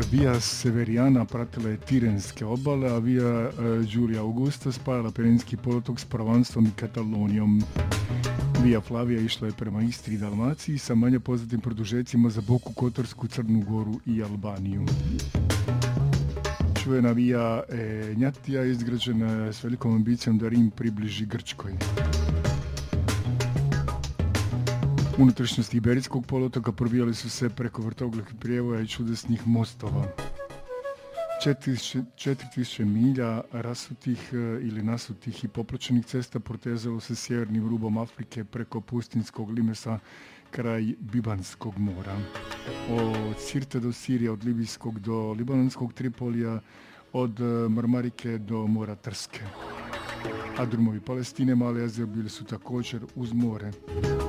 Via Severiana pratila je Tirenske obale, a Via Giulia Augusta spajala Pirenejski poluotok s Provanstvom i Katalonijom. Via Flavija išla je prema Istri i Dalmaciji sa manje poznatim produžecima za Boku Kotorsku, Crnu Goru i Albaniju. Čuvena Via Egnatia izgrađena je s velikom ambicijom da Rim približi Grčkoj. Unutrašnjosti Iberijskog poluotoka probijali su se preko vrtoglavih prijevoja i čudesnih mostova. 4000 milja rasutih ili nasutih i popločenih cesta protezalo se sjevernim rubom Afrike preko pustinskog Limesa kraj Bibanskog mora. Od Sirte do Sirije, od Libijskog do Libanonskog Tripolija, od Marmarike do mora Trske. A drumovi Palestine, Male Azije bili su također uz more.